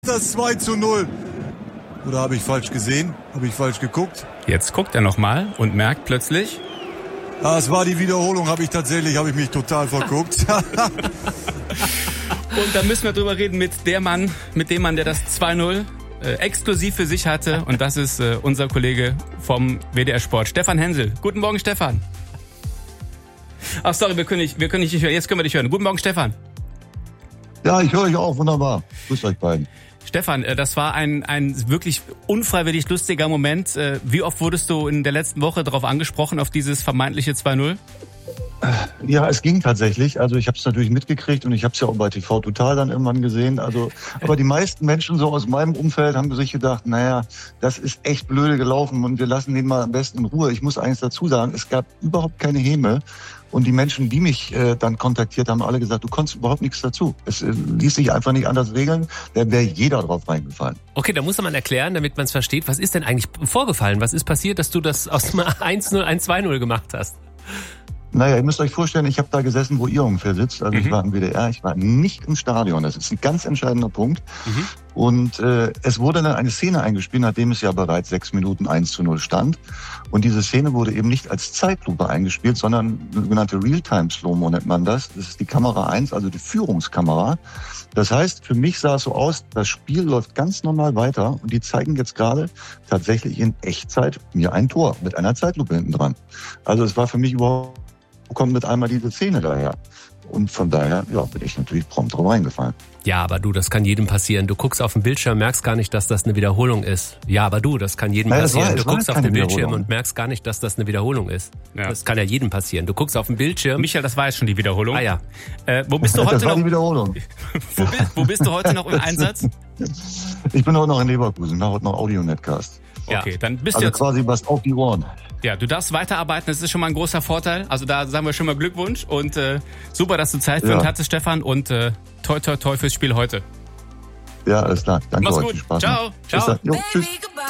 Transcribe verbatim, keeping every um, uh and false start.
Das zwei zu null. Oder habe ich falsch gesehen? Habe ich falsch geguckt? Jetzt guckt er nochmal und merkt plötzlich... Ah, es war die Wiederholung, habe ich tatsächlich, habe ich mich total verguckt. Und da müssen wir drüber reden mit der Mann, mit dem Mann, der das zwei null äh, exklusiv für sich hatte. Und das ist äh, unser Kollege vom W D R Sport, Stefan Hensel. Guten Morgen, Stefan. Ach, sorry, wir können nicht, wir können nicht hören. Jetzt können wir dich hören. Guten Morgen, Stefan. Ja, ich höre euch auch, wunderbar. Grüß euch beiden. Stefan, das war ein, ein wirklich unfreiwillig lustiger Moment. Wie oft wurdest du in der letzten Woche darauf angesprochen, auf dieses vermeintliche zwei null? Ja, es ging tatsächlich. Also ich habe es natürlich mitgekriegt und ich habe es ja auch bei T V Total dann irgendwann gesehen. Also, aber die meisten Menschen so aus meinem Umfeld haben sich gedacht, naja, das ist echt blöde gelaufen und wir lassen den mal am besten in Ruhe. Ich muss eines dazu sagen, es gab überhaupt keine Häme. Und die Menschen, die mich äh, dann kontaktiert haben, haben alle gesagt, du konntest überhaupt nichts dazu. Es äh, ließ sich einfach nicht anders regeln. Da wäre jeder drauf reingefallen. Okay, da muss man erklären, damit man es versteht. Was ist denn eigentlich vorgefallen? Was ist passiert, dass du das aus dem eins null, ein zwei null gemacht hast? Naja, ihr müsst euch vorstellen, ich habe da gesessen, wo ihr ungefähr sitzt. Also mhm. ich war im W D R, ich war nicht im Stadion. Das ist ein ganz entscheidender Punkt. Mhm. Und äh, es wurde dann eine Szene eingespielt, nachdem es ja bereits sechs Minuten eins zu null stand. Und diese Szene wurde eben nicht als Zeitlupe eingespielt, sondern sogenannte Realtime-Slow-Mo nennt man das. Das ist die Kamera eins, also die Führungskamera. Das heißt, für mich sah es so aus, das Spiel läuft ganz normal weiter und die zeigen jetzt gerade tatsächlich in Echtzeit mir ein Tor mit einer Zeitlupe hinten dran. Also es war für mich überhaupt, wo kommt mit einmal diese Szene daher? Und von daher, ja, bin ich natürlich prompt drauf reingefallen. Ja, aber du, das kann jedem passieren. Du guckst auf den Bildschirm, merkst gar nicht, dass das eine Wiederholung ist. Ja, aber du, das kann jedem Nein, passieren. war, du guckst auf den Bildschirm Wiederholung. und merkst gar nicht, dass das eine Wiederholung ist. Ja. Das kann ja jedem passieren. Du guckst auf den Bildschirm. Michael, das war jetzt schon die Wiederholung. Ah ja. Äh, wo bist du heute das war noch? die Wiederholung. wo, bist, wo bist du heute noch im Einsatz? Ich bin heute noch in Leverkusen, mache heute noch Audio-Netcast. Okay, dann bist Also du jetzt... quasi was auf die Ohren. Ja, du darfst weiterarbeiten, das ist schon mal ein großer Vorteil. Also da sagen wir schon mal Glückwunsch und äh, super, dass du Zeit für Ja. uns hattest, Stefan, und äh, toi toi toi fürs Spiel heute. Ja, alles klar. Danke Mach's euch. gut. Viel Spaß. Ciao. Bis Ciao. dann. Jo, tschüss.